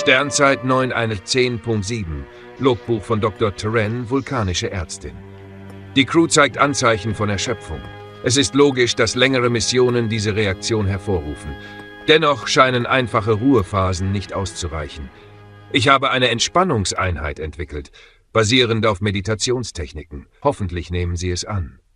Sternzeit 910.7, Logbuch von Dr. Terran, vulkanische Ärztin. Die Crew zeigt Anzeichen von Erschöpfung. Es ist logisch, dass längere Missionen diese Reaktion hervorrufen. Dennoch scheinen einfache Ruhephasen nicht auszureichen. Ich habe eine Entspannungseinheit entwickelt, basierend auf Meditationstechniken. Hoffentlich nehmen Sie es an.